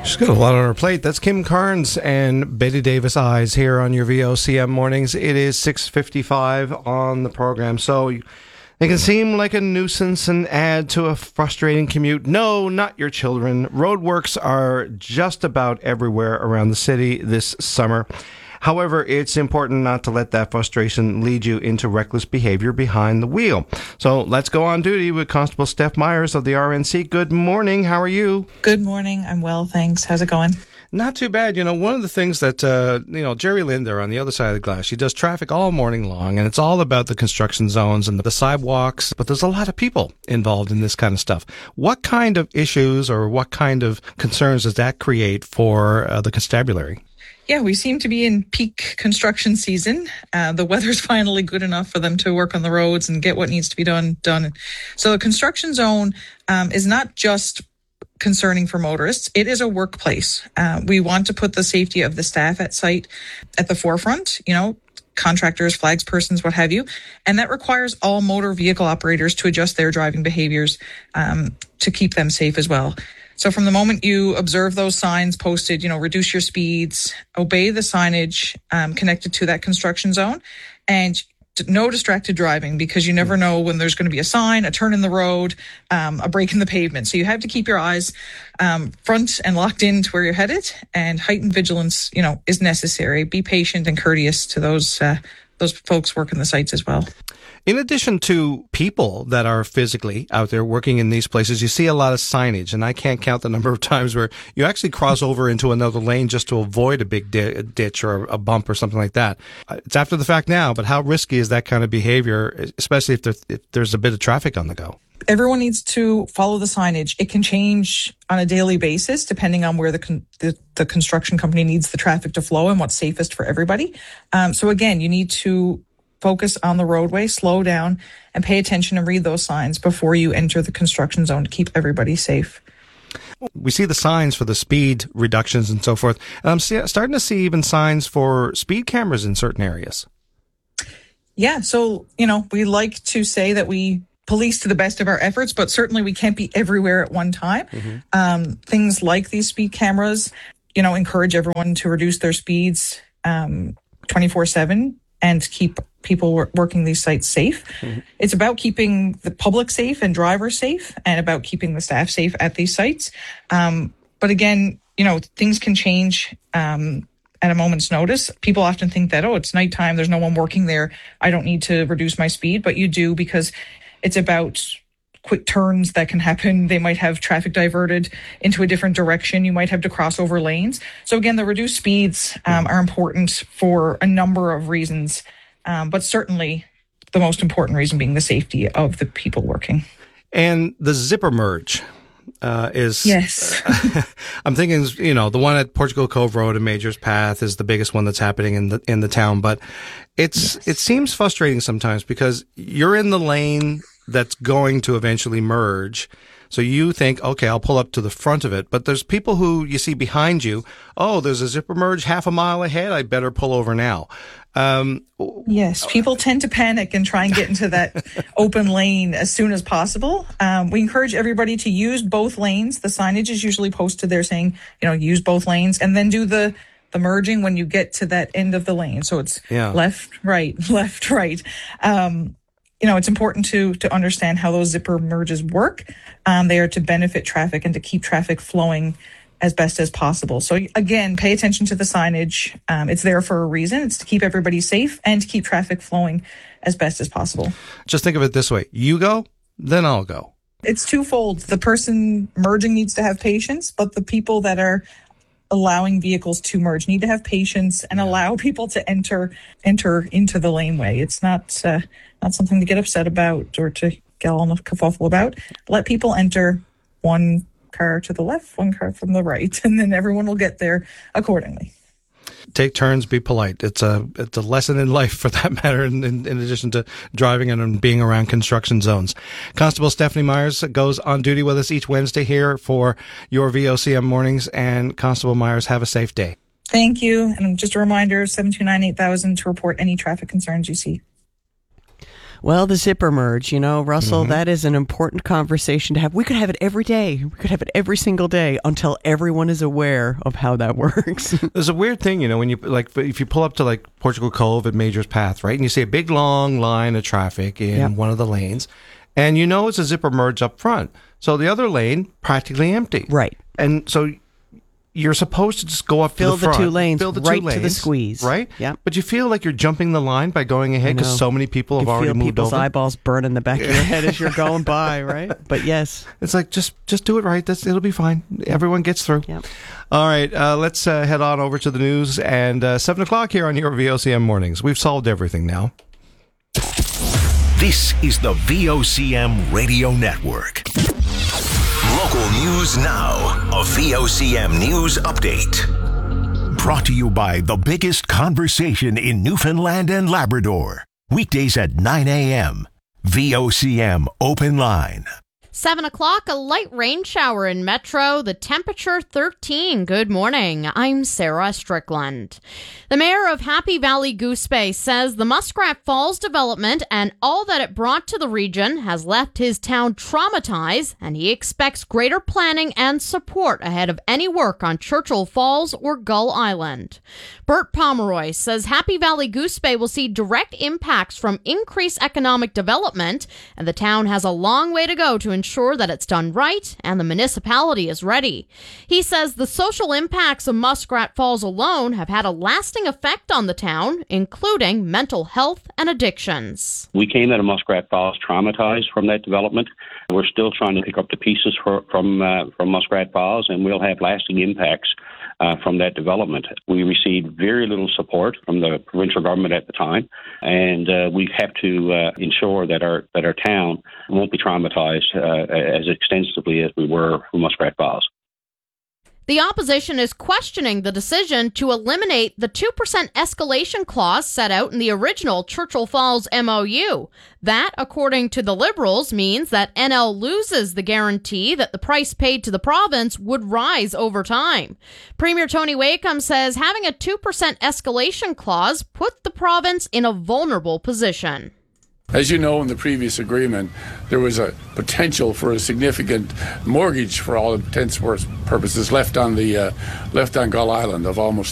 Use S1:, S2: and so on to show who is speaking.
S1: She's got a lot on her plate. That's Kim Carnes and Betty Davis Eyes here on your VOCM mornings. It is 6:55 on the program. So they can seem like a nuisance and add to a frustrating commute. No, not your children. Roadworks are just about everywhere around the city this summer. However, it's important not to let that frustration lead you into reckless behavior behind the wheel. So let's go on duty with Constable Steph Myers of the RNC. Good morning. How are you?
S2: Good morning. I'm well, thanks. How's it going?
S1: Not too bad. You know, one of the things that, Jerry Linder on the other side of the glass, she does traffic all morning long, and it's all about the construction zones and the sidewalks, but there's a lot of people involved in this kind of stuff. What kind of issues or what kind of concerns does that create for the constabulary?
S2: Yeah, we seem to be in peak construction season. The weather's finally good enough for them to work on the roads and get what needs to be done. So the construction zone is not just concerning for motorists. It is a workplace. We want to put the safety of the staff at site at the forefront, contractors, flags persons, what have you. And that requires all motor vehicle operators to adjust their driving behaviors to keep them safe as well. So from the moment you observe those signs posted, reduce your speeds, obey the signage connected to that construction zone, and no distracted driving, because you never know when there's going to be a sign, a turn in the road, a break in the pavement. So you have to keep your eyes front and locked in to where you're headed, and heightened vigilance, is necessary. Be patient and courteous to those folks working the sites as well.
S1: In addition to people that are physically out there working in these places, you see a lot of signage, and I can't count the number of times where you actually cross over into another lane just to avoid a big ditch or a bump or something like that. It's after the fact now, but how risky is that kind of behavior, especially if there's a bit of traffic on the go?
S2: Everyone needs to follow the signage. It can change on a daily basis depending on where the construction company needs the traffic to flow and what's safest for everybody. So again, you need to focus on the roadway, slow down, and pay attention and read those signs before you enter the construction zone to keep everybody safe.
S1: We see the signs for the speed reductions and so forth. And I'm starting to see even signs for speed cameras in certain areas.
S2: Yeah, so, we like to say that we police to the best of our efforts, but certainly we can't be everywhere at one time. Mm-hmm. Things like these speed cameras, encourage everyone to reduce their speeds 24/7 and keep people working these sites safe. Mm-hmm. It's about keeping the public safe and drivers safe, and about keeping the staff safe at these sites. But again, things can change at a moment's notice. People often think that, it's nighttime, there's no one working there, I don't need to reduce my speed, but you do, because it's about quick turns that can happen. They might have traffic diverted into a different direction. You might have to cross over lanes. So again, the reduced speeds are important for a number of reasons, but certainly the most important reason being the safety of the people working. And
S1: the zipper merge is...
S2: Yes.
S1: I'm thinking, the one at Portugal Cove Road and Major's Path is the biggest one that's happening in the town, but it seems frustrating sometimes because you're in the lane that's going to eventually merge. So you think, okay, I'll pull up to the front of it. But there's people who you see behind you. Oh, there's a zipper merge half a mile ahead. I better pull over now.
S2: Yes, people tend to panic and try and get into that open lane as soon as possible. We encourage everybody to use both lanes. The signage is usually posted there saying, use both lanes, and then do the merging when you get to that end of the lane. So it's left, right, left, right. It's important to understand how those zipper merges work. They are to benefit traffic and to keep traffic flowing as best as possible. So again, pay attention to the signage. It's there for a reason. It's to keep everybody safe and to keep traffic flowing as best as possible.
S1: Just think of it this way. You go, then I'll go.
S2: It's twofold. The person merging needs to have patience, but the people that are allowing vehicles to merge need to have patience and allow people to enter into the laneway. It's not something to get upset about or to get all in a kerfuffle about. Let people enter, one car to the left, one car from the right, and then everyone will get there accordingly.
S1: Take turns, be polite. It's a lesson in life for that matter, in addition to driving and being around construction zones. Constable Stephanie Myers goes on duty with us each Wednesday here for your VOCM mornings. And Constable Myers, have a safe day.
S2: Thank you. And just a reminder, 729-8000 to report any traffic concerns you see.
S3: Well, the zipper merge, Russell, that is an important conversation to have. We could have it every day. We could have it every single day until everyone is aware of how that works.
S1: There's a weird thing, when you if you pull up to Portugal Cove at Major's Path, right, and you see a big long line of traffic in one of the lanes, and it's a zipper merge up front, so the other lane practically empty,
S3: right?
S1: And so you're supposed to just go up
S3: fill
S1: to the front,
S3: two lanes,
S1: fill the
S3: right
S1: two lanes,
S3: to the squeeze,
S1: right?
S3: Yeah.
S1: But you feel like you're jumping the line by going ahead because so many people have already moved over.
S3: You feel people's eyeballs burn in the back of your head as you're going by, right? But yes,
S1: it's like just do it right. It'll be fine. Everyone gets through.
S3: Yep.
S1: All right, let's head on over to the news and 7 o'clock here on your VOCM mornings. We've solved everything now.
S4: This is the VOCM Radio Network. Local news now. A VOCM news update. Brought to you by the biggest conversation in Newfoundland and Labrador. Weekdays at 9 a.m. VOCM Open Line.
S5: 7 o'clock, a light rain shower in Metro, the temperature 13. Good morning. I'm Sarah Strickland. The mayor of Happy Valley Goose Bay says the Muskrat Falls development and all that it brought to the region has left his town traumatized, and he expects greater planning and support ahead of any work on Churchill Falls or Gull Island. Bert Pomeroy says Happy Valley Goose Bay will see direct impacts from increased economic development, and the town has a long way to go to ensure that it's done right and the municipality is ready. He says the social impacts of Muskrat Falls alone have had a lasting effect on the town, including mental health and addictions.
S6: We came out of Muskrat Falls traumatized from that development. We're still trying to pick up the pieces from Muskrat Falls, and we'll have lasting impacts from that development. We received very little support from the provincial government at the time, and we have to ensure that our town won't be traumatized as extensively as we were from Muskrat Falls.
S5: The opposition is questioning the decision to eliminate the 2% escalation clause set out in the original Churchill Falls MOU. That, according to the Liberals, means that NL loses the guarantee that the price paid to the province would rise over time. Premier Tony Wakeham says having a 2% escalation clause put the province in a vulnerable position.
S7: As you know, in the previous agreement, there was a potential for a significant mortgage, for all intents and purposes, left on Gull Island of almost